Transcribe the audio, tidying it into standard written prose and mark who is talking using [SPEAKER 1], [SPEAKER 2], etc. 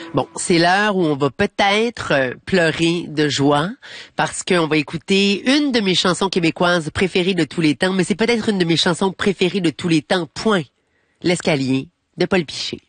[SPEAKER 1] Bon, c'est l'heure où on va peut-être pleurer de joie parce qu'on va écouter une de mes chansons québécoises préférées de tous les temps, mais c'est peut-être une de mes chansons préférées de tous les temps, point. L'escalier de Paul Piché.